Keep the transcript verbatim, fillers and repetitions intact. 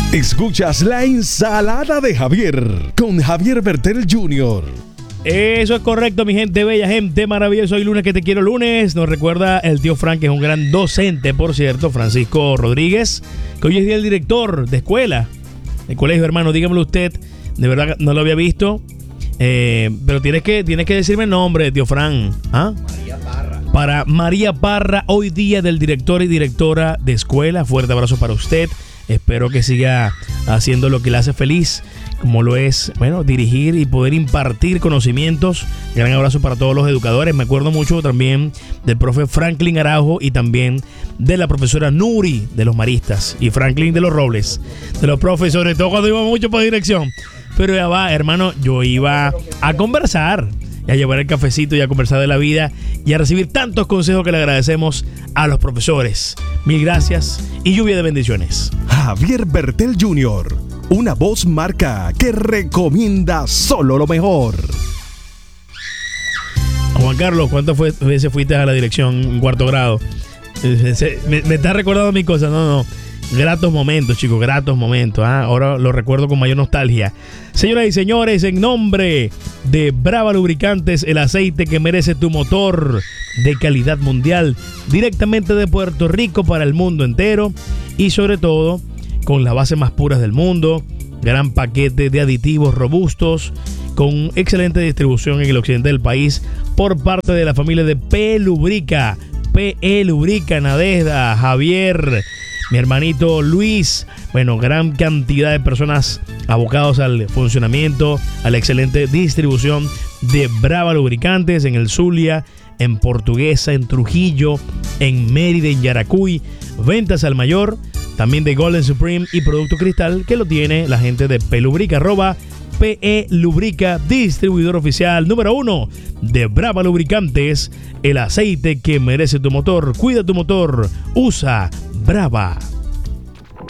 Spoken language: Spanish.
Escuchas La Ensalada de Javier con Javier Bertel junior Eso es correcto, mi gente bella, gente maravillosa. Hoy lunes que te quiero lunes. Nos recuerda el tío Frank, que es un gran docente, por cierto, Francisco Rodríguez, que hoy es día del director de escuela, de colegio, hermano. Dígamelo usted, de verdad no lo había visto, eh, pero tienes que, tienes que decirme el nombre, tío Frank. ¿Ah? María Parra. Para María Parra, hoy día del director y directora de escuela. Fuerte abrazo para usted. Espero que siga haciendo lo que le hace feliz, como lo es, bueno, dirigir y poder impartir conocimientos. Gran abrazo para todos los educadores. Me acuerdo mucho también del profe Franklin Araujo y también de la profesora Nuri de los Maristas y Franklin de los Robles, de los profes, sobre todo cuando iba mucho para dirección. Pero ya va, hermano, yo iba a conversar y a llevar el cafecito y a conversar de la vida y a recibir tantos consejos que le agradecemos a los profesores. Mil gracias y lluvia de bendiciones. Javier Bertel junior, una voz marca que recomienda solo lo mejor. Juan Carlos, ¿cuántas veces fuiste a la dirección en cuarto grado? Me, me está recordando mi cosa, no, no. Gratos momentos, chicos, gratos momentos. ¿eh? Ahora lo recuerdo con mayor nostalgia. Señoras y señores, en nombre de Brava Lubricantes, el aceite que merece tu motor, de calidad mundial, directamente de Puerto Rico para el mundo entero y sobre todo con las bases más puras del mundo, gran paquete de aditivos robustos, con excelente distribución en el occidente del país por parte de la familia de P. Lubrica, P E Lubrica, Nadezda, Javier, mi hermanito Luis. Bueno, gran cantidad de personas abocados al funcionamiento, a la excelente distribución de Brava Lubricantes en el Zulia, en Portuguesa, en Trujillo, en Mérida, en Yaracuy. Ventas al mayor, también de Golden Supreme y Producto Cristal, que lo tiene la gente de P. Lubrica, arroba P E Lubrica, distribuidor oficial número uno de Brava Lubricantes, el aceite que merece tu motor. Cuida tu motor, usa Brava.